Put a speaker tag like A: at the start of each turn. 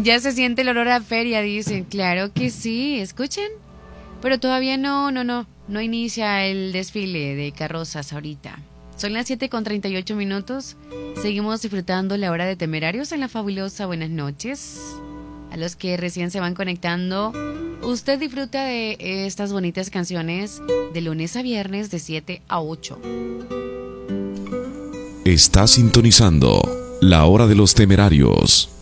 A: Ya se siente el olor a feria, dicen. Claro que sí, escuchen. Pero todavía no inicia el desfile de carrozas ahorita. Son las 7:38. Seguimos disfrutando la hora de Temerarios en la fabulosa Buenas noches. A los que recién se van conectando, usted disfruta de estas bonitas canciones de lunes a viernes de 7 a 8.
B: Está sintonizando la hora de los Temerarios.